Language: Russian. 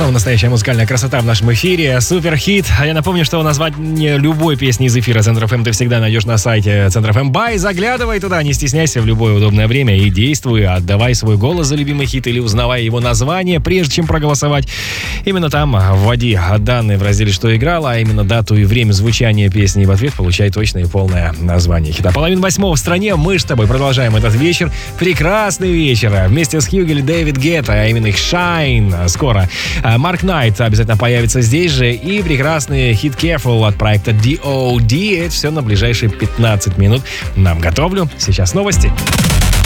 снова настоящая музыкальная красота в нашем эфире. Суперхит. А я напомню, что название любой песни из эфира Центр ФМ ты всегда найдешь на сайте Центр ФМ Бай. Заглядывай туда, не стесняйся в любое удобное время и действуй. Отдавай свой голос за любимый хит или узнавай его название, прежде чем проголосовать. Именно там вводи данные в разделе «Что играло», а именно дату и время звучания песни. И в ответ получай точное и полное название хита. 7:30 в стране. Мы с тобой продолжаем этот вечер. Прекрасный вечер. Вместе с Хьюгель и Дэвид Гетта, а именно их Shine. Скоро Марк Найт обязательно появится здесь же. И прекрасный хит Careful от проекта D.O.D. Это все на ближайшие 15 минут. Нам готовлю. Сейчас новости.